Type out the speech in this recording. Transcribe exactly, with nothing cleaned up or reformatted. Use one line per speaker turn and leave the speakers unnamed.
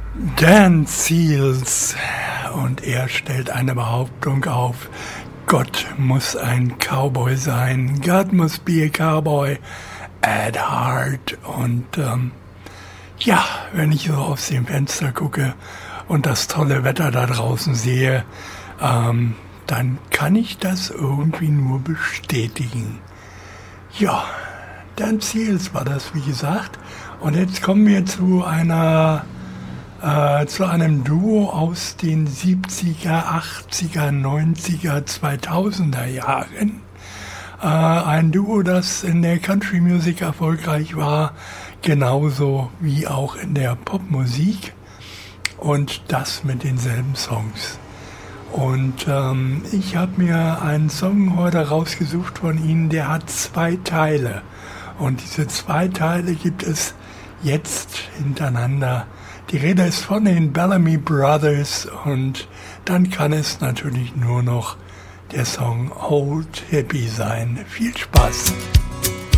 Dan Seals, und er stellt eine Behauptung auf: Gott muss ein Cowboy sein. God must be a cowboy at heart. Und ähm, ja, wenn ich so aus dem Fenster gucke und das tolle Wetter da draußen sehe, ähm, dann kann ich das irgendwie nur bestätigen. Ja, Dan Seals war das, wie gesagt. Und jetzt kommen wir zu einer Äh, zu einem Duo aus den siebziger, achtziger, neunziger, zweitausender Jahren. Äh, ein Duo, das in der Country Music erfolgreich war, genauso wie auch in der Popmusik, und das mit denselben Songs. Und ähm, ich habe mir einen Song heute rausgesucht von ihnen, der hat zwei Teile. Und diese zwei Teile gibt es jetzt hintereinander. Die Rede ist von den Bellamy Brothers, und dann kann es natürlich nur noch der Song Old Hippie sein. Viel Spaß!